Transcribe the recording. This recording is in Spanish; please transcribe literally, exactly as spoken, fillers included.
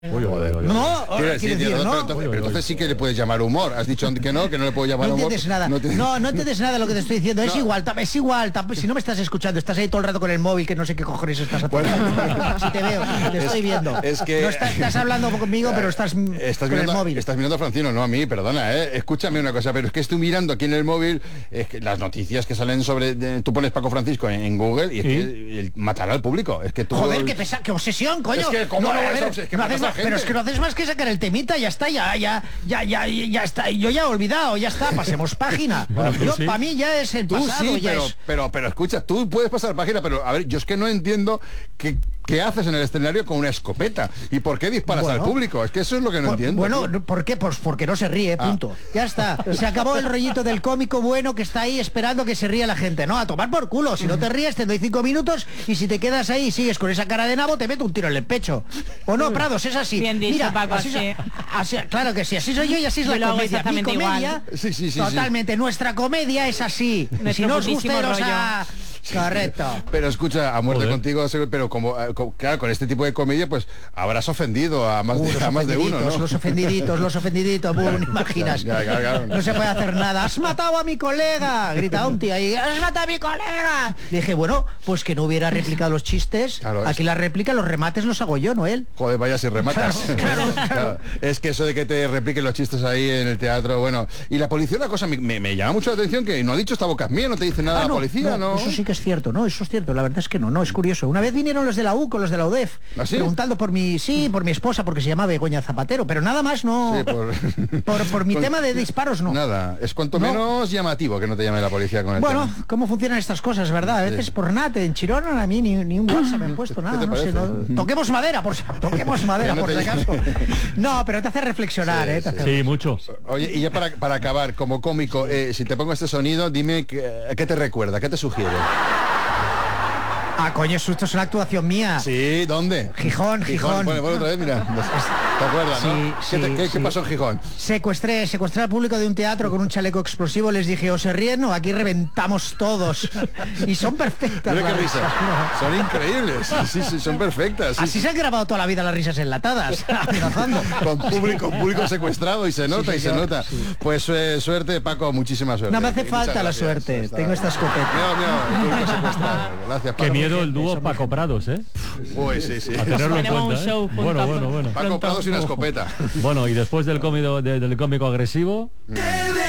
Uy, uy, uy, uy. No, Quiero decir, decir, no, ¿no? pero entonces, pero entonces sí que le puedes llamar humor. Has dicho que no, que no le puedo llamar No humor. entiendes nada. No, te... no, no entiendes nada de lo que te estoy diciendo. Es No. igual, tam- es igual. tam- Si no me estás escuchando, estás ahí todo el rato con el móvil, que no sé qué cojones estás haciendo. Bueno. Si te veo, te Es- estoy viendo. es que- No estás, estás hablando conmigo, pero estás, Estás con mirando, el móvil. estás mirando a Francino, no a mí, perdona, ¿eh? Escúchame una cosa, pero es que estoy mirando aquí en el móvil es que las noticias que salen sobre... de- tú pones Paco Francisco en, en Google y es ¿Sí? que el- matará al público. Es que tú... Joder, qué pesa, qué obsesión, coño. Es que, ¿cómo no, no a es ver, obses- que no matas haces a más- gente? pero es que no haces más que sacar el temita, ya está, ya, ya, ya, ya, ya está. Yo ya he olvidado, ya está, pasemos página. Bueno, Yo, sí. para mí ya es el Tú pasado, sí, ya pero, es. pero, pero escucha, tú puedes pasar página, pero a ver, yo es que no entiendo qué, qué haces en el escenario con una escopeta y por qué disparas Bueno. al público. Es que eso es lo que no Por- entiendo. bueno, tío. no, ¿por qué? Pues porque no se ríe, punto. Ya está. Se acabó el rollito del cómico bueno que está ahí esperando que se ría la gente. No, a tomar por culo. Si no te ríes, te doy cinco minutos y si te quedas ahí y sigues con esa cara de nabo, te meto un tiro en el pecho. O no, Prados, es así. Bien dicho, Mira, Paco, así, sí. así- claro que sí, así soy yo y así es Yo la lo hago comedia. Mi exactamente comedia, igual. Sí, sí, sí, totalmente. Nuestra comedia es así. Nuestro Si no os gusta, putísimo iros rollo. a... Correcto. Pero escucha, a muerte Joder. contigo, pero como, eh, co- claro, con este tipo de comedia, pues habrás ofendido a más, Uh, de, los a más de uno, ofendiditos, ¿no? los ofendiditos, los ofendiditos, boom, imaginas. Ya, ya, ya, ya. No se puede hacer nada. ¡Has matado a mi colega! Grita un tío ahí. ¡Has matado a mi colega! Dije, bueno, pues que no hubiera replicado los chistes. Claro, Aquí es- la réplica, los remates los hago yo, no él. Joder, vaya si rematas. Claro, claro, claro. Es que eso de que te repliquen los chistes ahí en el teatro, bueno. Y la policía, una cosa me, me- me llama mucho la atención, que no ha dicho esta boca es mía, no te dice nada Ah, la no, policía, ¿no? Eso sí que es cierto, no, eso es cierto, la verdad es que no, no, es curioso. Una vez vinieron los de la U con los de la U D E F, ¿Ah, sí? preguntando por mi, sí, por mi esposa, porque se llama Begoña Zapatero, pero nada más no. Sí, por- por, por mi Con- tema de disparos no. Nada, es cuanto No. menos llamativo que no te llame la policía con el Bueno, tema. ¿cómo funcionan estas cosas, verdad? A veces Sí. por nada, en Chirón a mí ni, ni un WhatsApp me han puesto, ¿Qué nada, te no sé. parece? no- toquemos madera, por si- toquemos madera, No por te- si acaso. No, pero te hace reflexionar, Sí, ¿eh? Te sí. hace- Sí, mucho. Oye, y ya para, para acabar, como cómico, eh, si te pongo este sonido, dime que- qué te recuerda, qué te sugiere. Ah, coño, esto es una actuación mía. Sí, ¿dónde? Gijón, Gijón. Bueno, bueno, otra vez, mira. ¿Te acuerdas, no? Sí, ¿Qué, te- sí, qué- qué sí. pasó en Gijón? Secuestré, secuestré al público de un teatro con un chaleco explosivo, les dije, o se ríen o aquí reventamos todos. Y son perfectas. Mira qué las risas. risas. Son increíbles. Sí, sí, son perfectas. sí. Así se han grabado toda la vida las risas enlatadas. amenazando. Con público, público secuestrado y se nota y se señor, nota. sí. Pues eh, suerte, Paco, muchísima suerte. No me hace Muchas falta la gracias. suerte, Está- tengo esta escopeta. Mira, mira, el público secuestrado. Gracias, Paco. Qué miedo el gente, dúo son muy Paco Prados, ¿eh? Uy, sí, sí. A tenerlo en Tenemos un cuenta, ¿eh? show juntos. Bueno, bueno, bueno. Paco Prados y una escopeta. Bueno, y después del cómico, de- del cómico agresivo...